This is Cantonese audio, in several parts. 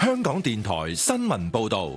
香港電台新聞報道。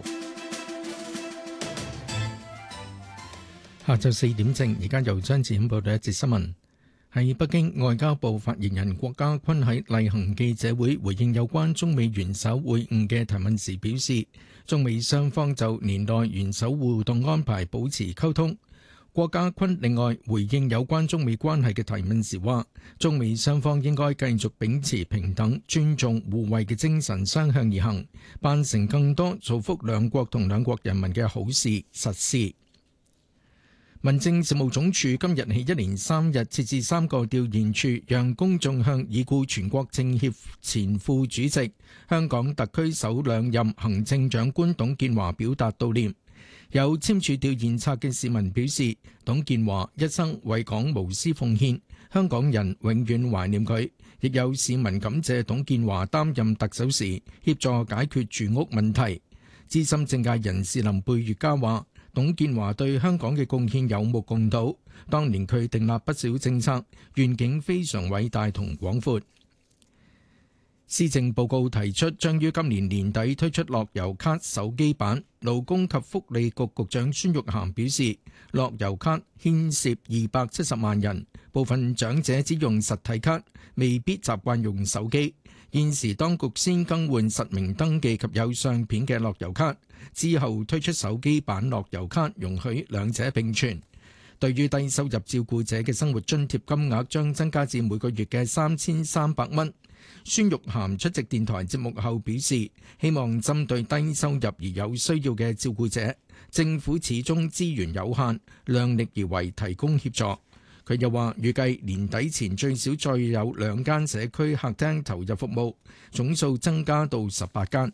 下晝4點正，而家由張子欣報道一節新聞。喺北京，外交部發言人郭家坤喺例行記者會回應有關中美元首會晤嘅提問時表示，中美雙方就年內元首互動安排保持溝通。郭家坤另外回應有關中美關係嘅提問時話，中美雙方應該繼續秉持平等、尊重、互惠嘅精神相向而行，辦成更多造福兩國同兩國人民嘅好事實事。民政事務總署今日起一連3日設置3個弔唁處，讓公眾向已故全國政協前副主席、香港特區首2任行政長官董建華表達悼念。有簽署弔唁冊嘅市民表示，董建華一生為港無私奉獻，香港人永遠懷念佢。亦有市民感謝董建華擔任特首時協助解決住屋問題。資深政界人士林貝月嘉話，董建華對香港嘅貢獻有目共睹，當年佢訂立不少政策，願景非常偉大同廣闊。施政報告提出將於今年年底推出樂悠咭手機版。勞工及福利局局長孫玉菡表示，樂悠咭牽涉270萬人，部分長者只用實體卡，未必習慣用手機。現時當局先更換實名登記及有相片嘅樂悠咭，之後推出手機版樂悠咭，容許兩者並存。對於低收入照顧者嘅生活津貼金額將增加至每個月嘅3300蚊。孫玉菡出席電台節目後表示，希望針對低收入而有需要嘅照顧者，政府始終資源有限，量力而為提供協助。佢又話，預計年底前最少再有2間社區客廳投入服務，總數增加到18間。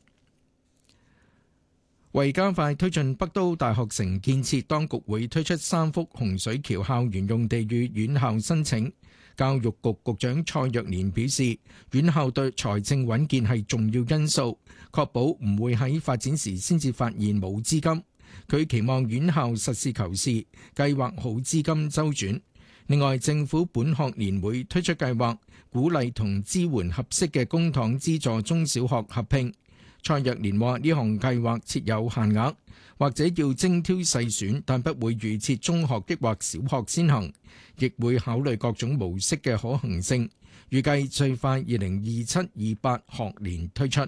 為加快推進北都大學城建設，當局會推出3幅洪水橋校園用地予院校申請。教育局局長蔡若蓮表示，院校對財政穩健係重要因素，確保唔會喺發展時先至發現冇資金。佢期望院校實事求是，計劃好資金周轉。另外，政府本學年會推出計劃，鼓勵同支援合適嘅公帑資助中小學合併。蔡若蓮話，呢項計劃設有限額，或者要精挑細選，但不會預設中學抑或小學先行，亦會考慮各種模式嘅可行性。預計最快2027-28學年推出。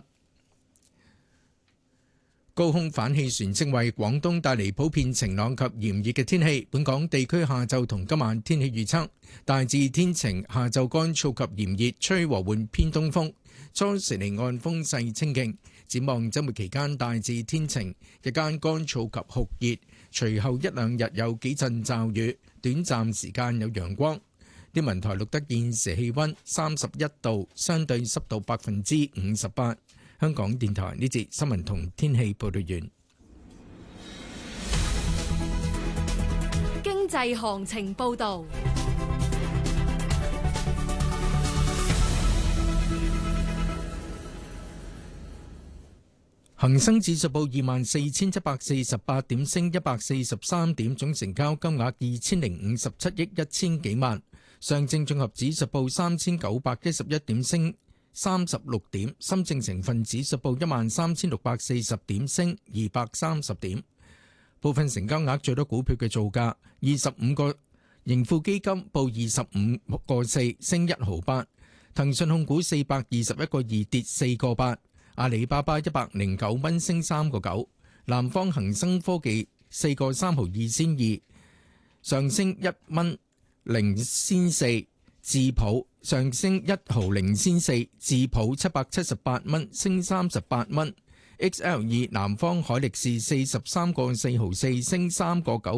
高空反氣旋正為廣東帶嚟普遍晴朗及炎熱嘅天氣。本港地區下晝同今晚天氣預測，大致天晴，下晝乾燥及炎熱，吹和緩偏東風，初時離岸風勢清勁。展望週末期間大致天晴，日間乾燥及酷熱，隨後1-2日有幾陣驟雨，短暫時間有陽光。天文台錄得現時氣溫31度，相對濕度58%。香港電台呢節新聞同天氣報道完。 經濟行情報道。 恒生指數報24,748點，升143點，總成交金額2057億1000幾萬。上證綜合指數報3911點，升36點。深證成分指數報13640點，升230點。部分成交額最多股票嘅造價：25個盈富基金報25個4，升1毫8；騰訊控股421個2，跌4個8；阿里巴巴109蚊，升3個9；南方恒生科技4個3毫2仙2，上升1蚊0仙4；智普上升1毫0仙4；智普778蚊，升38蚊；XL2 南方海力士43個4毫4，升3個9。